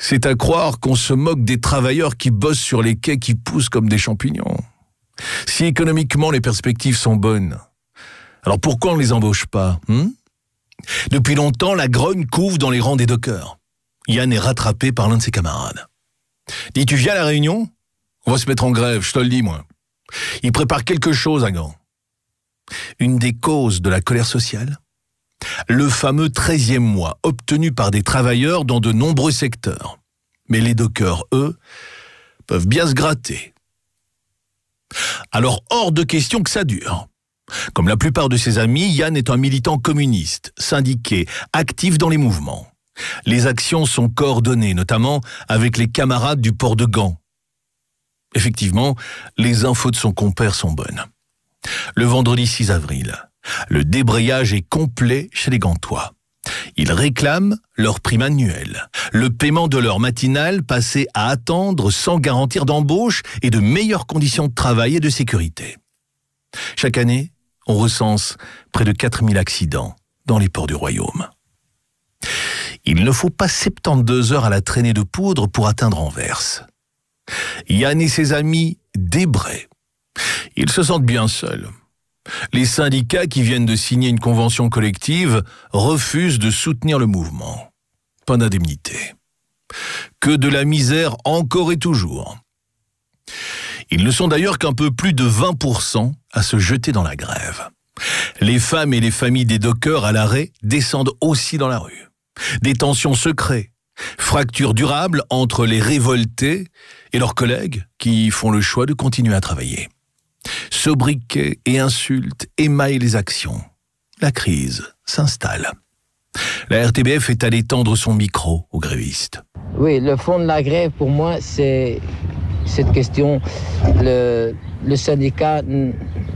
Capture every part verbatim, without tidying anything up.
C'est à croire qu'on se moque des travailleurs qui bossent sur les quais qui poussent comme des champignons. Si économiquement les perspectives sont bonnes, alors pourquoi on ne les embauche pas hein? Depuis longtemps, la grogne couve dans les rangs des dockers. Yann est rattrapé par l'un de ses camarades. Dis, tu viens à la réunion? On va se mettre en grève, je te le dis, moi. Il prépare quelque chose à Gand. Une des causes de la colère sociale? Le fameux treizième mois, obtenu par des travailleurs dans de nombreux secteurs. Mais les dockers, eux, peuvent bien se gratter. Alors, hors de question que ça dure. Comme la plupart de ses amis, Yann est un militant communiste, syndiqué, actif dans les mouvements. Les actions sont coordonnées, notamment avec les camarades du port de Gand. Effectivement, les infos de son compère sont bonnes. Le vendredi six avril, le débrayage est complet chez les Gantois. Ils réclament leur prime annuelle, le paiement de leur matinale passé à attendre sans garantir d'embauche et de meilleures conditions de travail et de sécurité. Chaque année, on recense près de quatre mille accidents dans les ports du royaume. Il ne faut pas soixante-douze heures à la traînée de poudre pour atteindre Anvers. Yann et ses amis débraient. Ils se sentent bien seuls. Les syndicats qui viennent de signer une convention collective refusent de soutenir le mouvement. Pas d'indemnité. Que de la misère encore et toujours. Ils ne sont d'ailleurs qu'un peu plus de vingt pour cent à se jeter dans la grève. Les femmes et les familles des dockers à l'arrêt descendent aussi dans la rue. Des tensions se créent, fractures durables entre les révoltés et leurs collègues qui font le choix de continuer à travailler. Sobriquets et insultes émaillent les actions. La crise s'installe. La R T B F est allée tendre son micro aux grévistes. Oui, le fond de la grève, pour moi, c'est cette question. Le, le syndicat ne,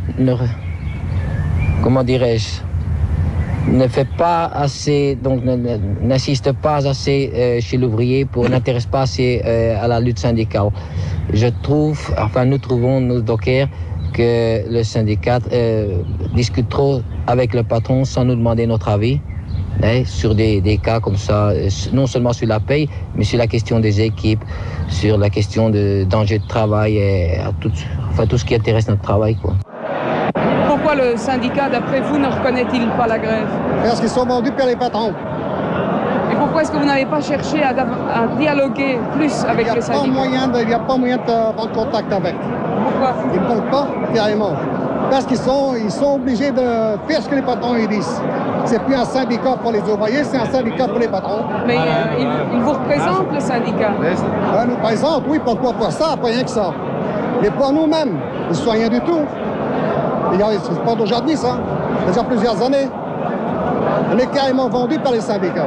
comment dirais-je, ne fait pas assez, donc n'insiste pas assez euh, chez l'ouvrier, pour n'intéresse pas assez euh, à la lutte syndicale. Je trouve, enfin nous trouvons, nous dockers, que le syndicat euh, discute trop avec le patron sans nous demander notre avis hein, sur des, des cas comme ça, non seulement sur la paye, mais sur la question des équipes, sur la question de danger de travail et à tout, enfin, tout ce qui intéresse notre travail, quoi. Pourquoi le syndicat, d'après vous, ne reconnaît-il pas la grève? Parce qu'ils sont vendus par les patrons. Et pourquoi est-ce que vous n'avez pas cherché à, à dialoguer plus avec le syndicat? Il n'y a pas moyen de prendre contact avec. Pourquoi? Ils ne veulent pas, carrément. Parce qu'ils sont, ils sont obligés de faire ce que les patrons ils disent. C'est plus un syndicat pour les ouvriers, c'est un syndicat pour les patrons. Mais euh, il, il vous représente, le syndicat? Ouais, nous représente, oui, pourquoi pas ça, pas rien que ça. Mais pas nous-mêmes, ils ne sont rien du tout. C'est pas d'aujourd'hui, ça. Ça fait déjà plusieurs années. On est carrément vendu par les syndicats.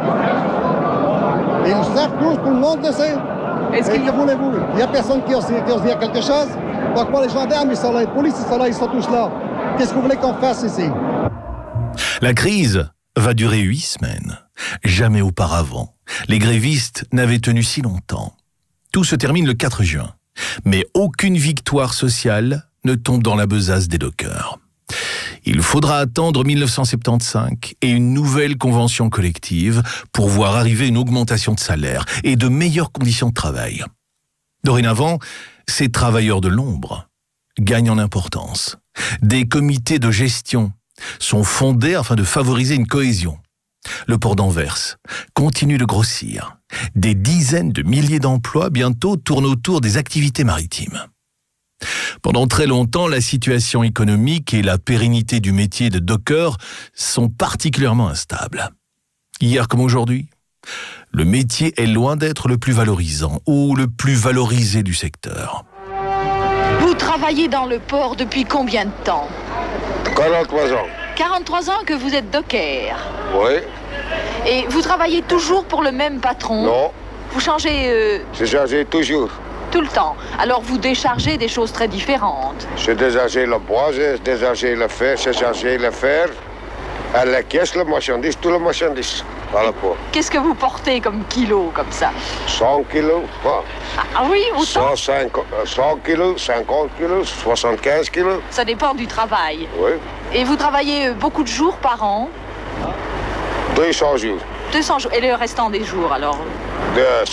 Et ils savent tous, tout le monde le sait. Est-ce Et que voulez-vous? Il n'y a personne qui ose, qui ose dire quelque chose. Pourquoi les gendarmes, ils sont là, les polices, ils sont là, ils sont tous là. Qu'est-ce que vous voulez qu'on fasse ici? La crise va durer huit semaines. Jamais auparavant, les grévistes n'avaient tenu si longtemps. Tout se termine le quatre juin. Mais aucune victoire sociale ne tombe dans la besace des dockers. Il faudra attendre mille neuf cent soixante-quinze et une nouvelle convention collective pour voir arriver une augmentation de salaire et de meilleures conditions de travail. Dorénavant, ces travailleurs de l'ombre gagnent en importance. Des comités de gestion sont fondés afin de favoriser une cohésion. Le port d'Anvers continue de grossir. Des dizaines de milliers d'emplois bientôt tournent autour des activités maritimes. Pendant très longtemps, la situation économique et la pérennité du métier de docker sont particulièrement instables. Hier comme aujourd'hui, le métier est loin d'être le plus valorisant ou le plus valorisé du secteur. Vous travaillez dans le port depuis combien de temps? quarante-trois ans. quarante-trois ans que vous êtes docker. Oui. Et vous travaillez toujours pour le même patron? Non. Vous changez... Euh... Je change toujours. Tout le temps. Alors vous déchargez des choses très différentes. Je décharge le bois, je décharge le fer, je décharge le fer. À la caisse, le marchandise, tout le marchandise. À la porte. Qu'est-ce que vous portez comme kilo, comme ça? cent kilos. Quoi. Ah oui, autant? cent cinquante, cent kilos, cinquante kilos, soixante-quinze kilos. Ça dépend du travail. Oui. Et vous travaillez beaucoup de jours par an? deux cents jours. deux cents jours. Et le restant des jours, alors? De